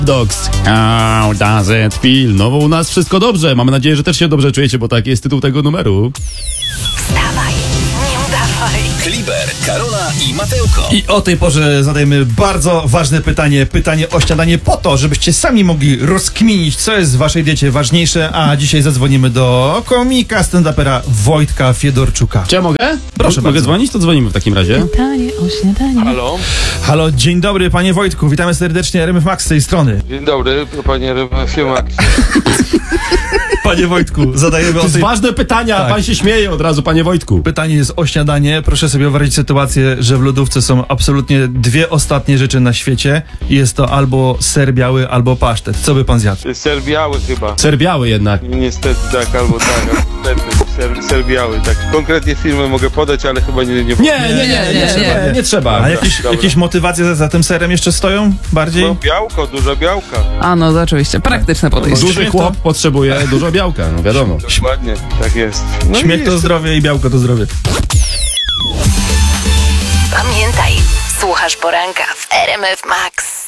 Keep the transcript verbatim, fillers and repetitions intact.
Dogs. How does it feel? No bo u nas wszystko dobrze. Mamy nadzieję, że też się dobrze czujecie, bo taki jest tytuł tego numeru. Wstawaj, nie udawaj. Kliber, Karola i Mateuko. I o tej porze zadajemy bardzo ważne pytanie. Pytanie o śniadanie po to, żebyście sami mogli rozkminić, co jest w waszej diecie ważniejsze. A dzisiaj zadzwonimy do komika, stand-upera Wojtka Fiedorczuka. Czy ja mogę? Proszę Mogę bardzo. dzwonić? To dzwonimy w takim razie. Pytanie o śniadanie. Halo? Halo, dzień dobry panie Wojtku. Witamy serdecznie R M F Max z tej strony. Dzień dobry, panie Ryba. Panie Wojtku, zadajemy To o jest tej... ważne pytania, Tak. pan się śmieje od razu, panie Wojtku. Pytanie jest o śniadanie. Proszę sobie wyobrazić sytuację, że w lodówce są absolutnie dwie ostatnie rzeczy na świecie. Jest to albo ser biały, albo pasztet. Co by pan zjadł? Ser biały chyba. Ser biały jednak. Niestety tak, albo tak, niestety. Ser, ser biały, tak. Konkretnie firmę mogę podać, ale chyba nie... Nie, Nie, nie, nie, nie, nie, nie, nie trzeba. A jakieś, Dobra. jakieś motywacje za, za tym serem jeszcze stoją? Bardziej? No białko, dużo białka. A no, to oczywiście, praktyczne podejście. Duży chłop potrzebuje dużo białka, no wiadomo. Dokładnie, tak jest. No i Śmiech to jeszcze- zdrowie i białko to zdrowie. Pamiętaj, słuchasz poranka w R M F Max.